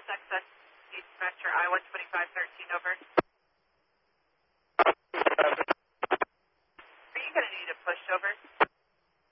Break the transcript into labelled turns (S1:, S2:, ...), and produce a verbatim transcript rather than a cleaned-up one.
S1: Access East Metro I one twenty-five thirteen, over. Are you going to need a push over?